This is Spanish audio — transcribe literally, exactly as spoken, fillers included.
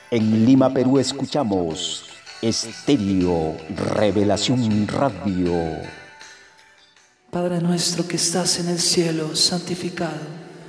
En Lima, Perú, escuchamos Estéreo Revelación Radio. Padre nuestro que estás en el cielo, santificado